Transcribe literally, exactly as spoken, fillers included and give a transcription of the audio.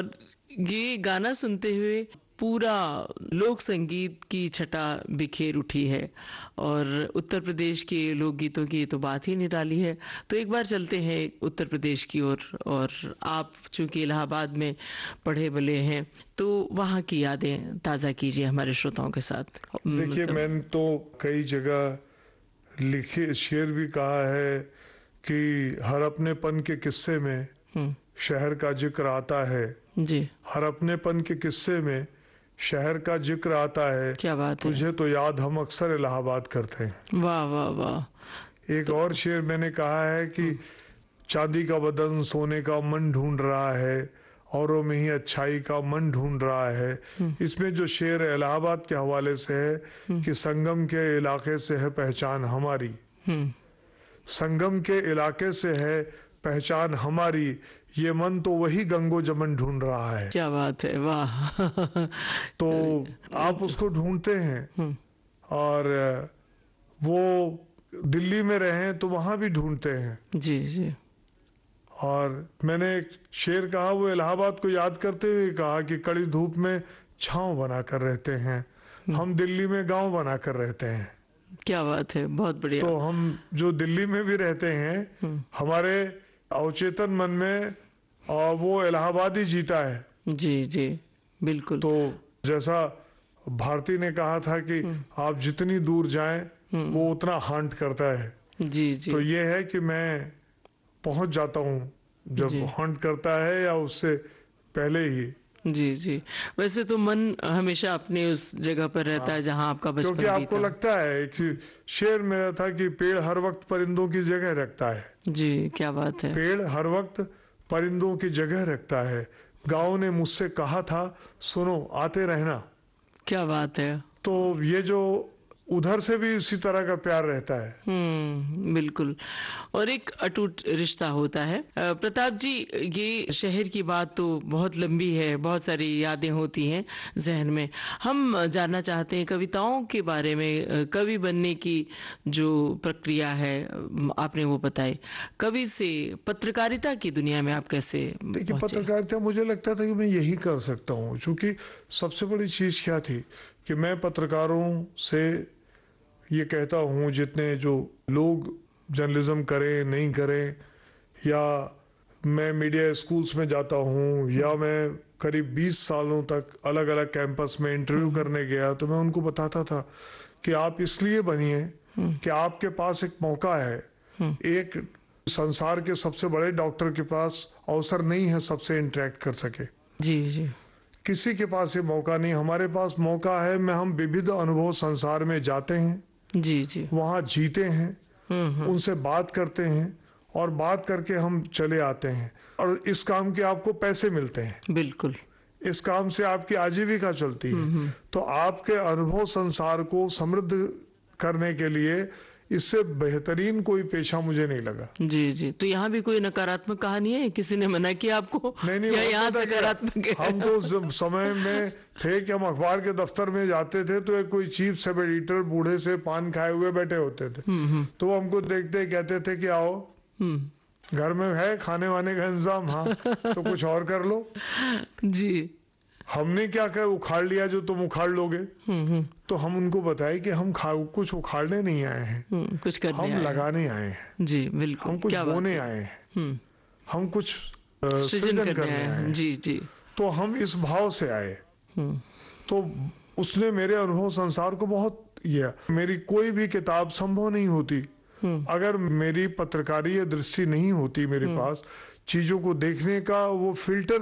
और ये गाना सुनते हुए पूरा लोक संगीत की छटा बिखेर उठी है और उत्तर प्रदेश के लोक गीतों की तो बात ही निराली है। तो एक बार चलते हैं उत्तर प्रदेश की ओर, और, और आप चूंकि इलाहाबाद में पढ़े बले हैं तो वहाँ की यादें ताज़ा कीजिए हमारे श्रोताओं के साथ। देखिए, मैंने तो कई जगह लिखे शेर भी कहा है कि हर अपनेपन के किस्से में शहर का जिक्र आता है जी। हर अपनेपन के किस्से में शहर का जिक्र आता है। क्या बात है। तुझे तो याद हम अक्सर इलाहाबाद करते हैं। वाह वाह वाह। एक तो... और शेर मैंने कहा है कि चांदी का बदन सोने का मन ढूंढ रहा है, औरों में ही अच्छाई का मन ढूंढ रहा है। इसमें जो शेर इलाहाबाद के हवाले से है कि संगम के इलाके से है पहचान हमारी, संगम के इलाके से है पहचान हमारी, ये मन तो वही गंगो जमन ढूंढ रहा है। क्या बात है, वाह। तो आप उसको ढूंढते हैं और वो दिल्ली में रहे तो वहां भी ढूंढते हैं। जी जी। और मैंने एक शेर कहा, वो इलाहाबाद को याद करते हुए कहा कि कड़ी धूप में छांव बनाकर रहते हैं, हम दिल्ली में गांव बनाकर रहते हैं। क्या बात है, बहुत बढ़िया। तो हम जो दिल्ली में भी रहते हैं, हमारे अवचेतन मन में और वो इलाहाबाद ही जीता है। जी जी बिल्कुल। तो जैसा भारती ने कहा था कि आप जितनी दूर जाएं वो उतना हांट करता है। जी जी। तो ये है कि मैं पहुंच जाता हूं जब हंट करता है या उससे पहले ही। जी जी। वैसे तो मन हमेशा अपनी उस जगह पर रहता है जहां आपका बचपन क्योंकि आपको लगता है कि शेर मेरा था कि पेड़ हर वक्त परिंदों की जगह रखता है। जी क्या बात है। पेड़ हर वक्त परिंदों की जगह रखता है। गांव ने मुझसे कहा था सुनो आते रहना। क्या बात है। तो ये जो उधर से भी इसी तरह का प्यार रहता है। हम्म बिल्कुल। और एक अटूट रिश्ता होता है। प्रताप जी, ये शहर की बात तो बहुत लंबी है, बहुत सारी यादें होती हैं जहन में। हम जानना चाहते हैं कविताओं के बारे में। कवि बनने की जो प्रक्रिया है आपने वो बताई, कवि से पत्रकारिता की दुनिया में आप कैसे? देखिए, पत्रकारिता मुझे लगता था कि मैं यही कर सकता हूँ, क्योंकि सबसे बड़ी चीज क्या थी कि मैं पत्रकारों से ये कहता हूँ, जितने जो लोग जर्नलिज्म करें नहीं करें, या मैं मीडिया स्कूल्स में जाता हूँ या मैं करीब बीस सालों तक अलग अलग कैंपस में इंटरव्यू करने गया, तो मैं उनको बताता था कि आप इसलिए बनिए कि आपके पास एक मौका है। एक संसार के सबसे बड़े डॉक्टर के पास अवसर नहीं है सबसे इंटरेक्ट कर सके। जी जी। किसी के पास ये मौका नहीं, हमारे पास मौका है। मैं हम विविध अनुभव संसार में जाते हैं। जी जी। वहाँ जीते हैं, उनसे बात करते हैं और बात करके हम चले आते हैं। और इस काम के आपको पैसे मिलते हैं। बिल्कुल। इस काम से आपकी आजीविका चलती है। तो आपके अनुभव संसार को समृद्ध करने के लिए इससे बेहतरीन कोई पेशा मुझे नहीं लगा। जी जी। तो यहाँ भी कोई नकारात्मक कहानी है? किसी ने मना किया आपको? नहीं नहीं, या यहाँ सकारात्मक है? हम तो उस समय में थे कि हम अखबार के दफ्तर में जाते थे तो एक कोई चीफ सब एडिटर बूढ़े से पान खाए हुए बैठे होते थे। तो वो हमको देखते कहते थे कि आओ, घर में है खाने वाने का इंतजाम? हाँ, तो कुछ और कर लो। जी। हमने क्या कर उखाड़ लिया जो तुम उखाड़ लोगे? तो हम उनको बताए कि हम कुछ उखाड़ने नहीं आए हैं, कुछ करने हम आए लगाने आए हैं। जी बिल्कुल। हम कुछ बोने आए हैं, हम कुछ सृजन करने आए हैं। जी जी। तो हम इस भाव से आए। तो उसने मेरे अनुभव संसार को बहुत किया। मेरी कोई भी किताब संभव नहीं होती अगर मेरी पत्रकारीय दृष्टि नहीं होती मेरे पास, चीजों को देखने का वो फिल्टर